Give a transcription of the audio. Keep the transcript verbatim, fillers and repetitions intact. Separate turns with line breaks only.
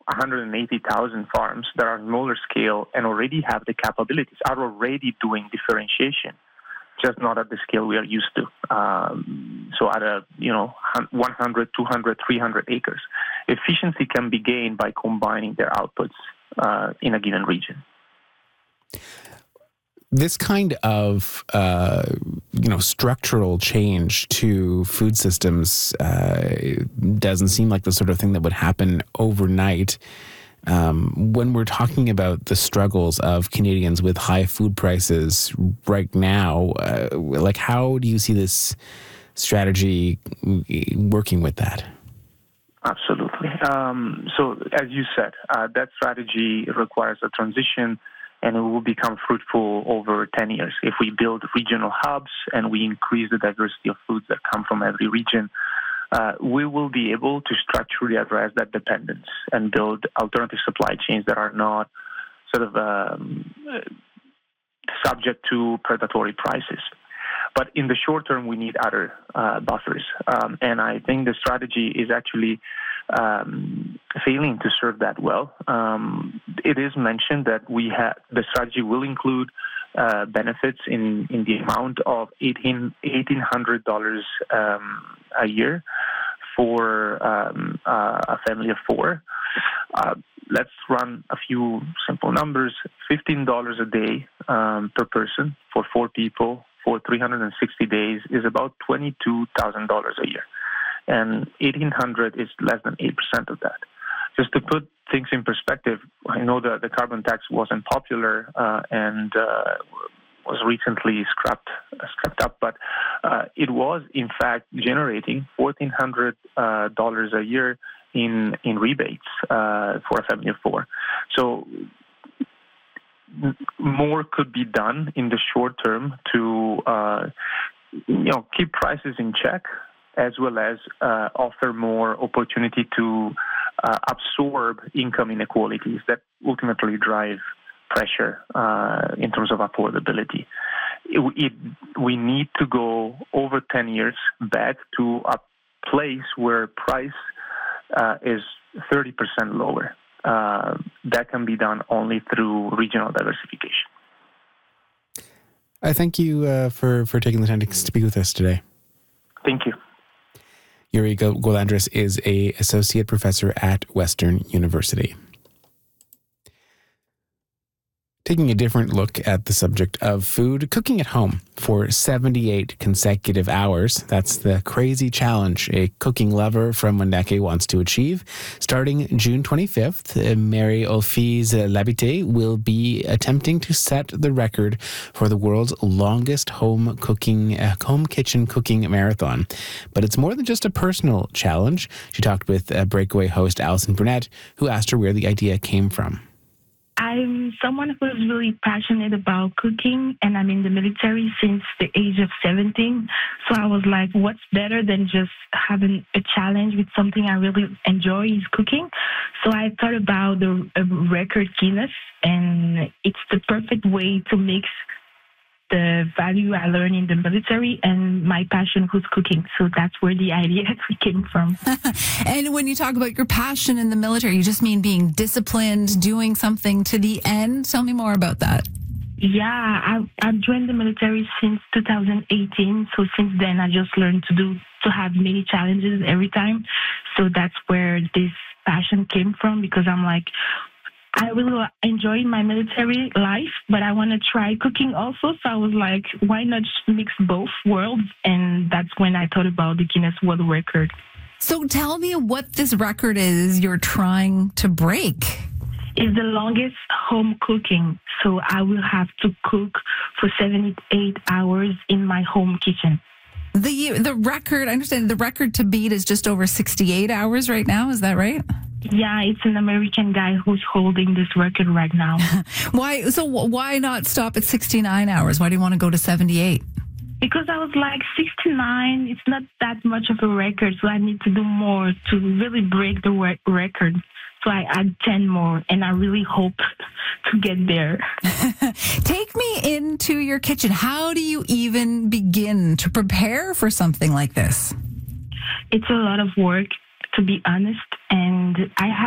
one hundred eighty thousand farms that are smaller scale and already have the capabilities, are already doing differentiation, just not at the scale we are used to. Um, so at a, you know, one hundred, two hundred, three hundred acres. Efficiency can be gained by combining their outputs uh, in a given region.
This kind of, uh, you know, structural change to food systems uh, doesn't seem like the sort of thing that would happen overnight. Um, when we're talking about the struggles of Canadians with high food prices right now, uh, like how do you see this strategy working with that?
Absolutely. Um, so as you said, uh, that strategy requires a transition, and it will become fruitful over ten years. If we build regional hubs and we increase the diversity of foods that come from every region, uh, we will be able to structurally address that dependence and build alternative supply chains that are not sort of um, subject to predatory prices. But in the short term, we need other uh, buffers. Um, and I think the strategy is actually um, failing to serve that well. Um, it is mentioned that we have the strategy will include uh, benefits in, in the amount of eighteen hundred dollars um, a year for um, uh, a family of four. Uh, let's run a few simple numbers. fifteen dollars a day um, per person for four people for three hundred sixty days is about twenty-two thousand dollars a year. And eighteen hundred dollars is less than eight percent of that. Just to put things in perspective, I know that the carbon tax wasn't popular uh, and uh, was recently scrapped, uh, scrapped up, but uh, it was, in fact, generating one thousand four hundred dollars uh, a year in, in rebates uh, for a family of four. So more could be done in the short term to, uh, you know, keep prices in check, as well as uh, offer more opportunity to uh, absorb income inequalities that ultimately drive pressure uh, in terms of affordability. It, it, we need to go over ten years back to a place where price uh, is thirty percent lower. Uh, that can be done only through regional diversification.
I thank you uh, for, for taking the time to speak with us today.
Thank you.
Yuri Golandris is a associate professor at Western University. Taking a different look at the subject of food, cooking at home for seventy-eight consecutive hours. That's the crazy challenge a cooking lover from Wendake wants to achieve. Starting June twenty-fifth, Mary Olfise Labite will be attempting to set the record for the world's longest home cooking, uh, home kitchen cooking marathon. But it's more than just a personal challenge. She talked with uh, Breakaway host Alison Burnett, who asked her where the idea came from.
I'm someone who's really passionate about cooking, and I'm in the military since the age of seventeen. So I was like, what's better than just having a challenge with something I really enjoy is cooking. So I thought about the uh, record Guinness, and it's the perfect way to mix the value I learned in the military and my passion who's cooking. So that's where the idea came from.
And when you talk about your passion in the military, you just mean being disciplined, doing something to the end? Tell me more about that.
Yeah, I, I've joined the military since two thousand eighteen. So since then, I just learned to do, to have many challenges every time. So that's where this passion came from, because I'm like, I really enjoy my military life, but I want to try cooking also. So I was like, why not mix both worlds? And that's when I thought about the Guinness World Record.
So tell me what this record is you're trying to break.
It's the longest home cooking. So I will have to cook for seventy-eight hours in my home kitchen.
The the record, I understand the record to beat is just over sixty-eight hours right now. Is that right?
Yeah, it's an American guy who's holding this record right now.
Why? So why not stop at sixty-nine hours? Why do you want to go to seventy-eight?
Because I was like, sixty-nine, it's not that much of a record, so I need to do more to really break the re- record. So I add ten more, and I really hope to get there.
Take me into your kitchen. How do you even begin to prepare for something like this?
It's a lot of work, to be honest, and I have